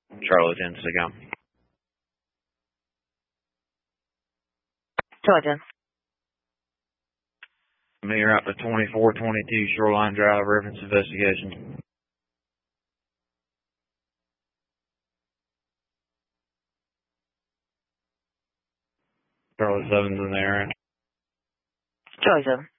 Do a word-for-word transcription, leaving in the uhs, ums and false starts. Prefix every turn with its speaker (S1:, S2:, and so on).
S1: Charlie ten to go.
S2: Georgia.
S1: You're out to twenty-four twenty-two Shoreline Drive, reference investigation. Charlie seven's in there.
S2: Georgia.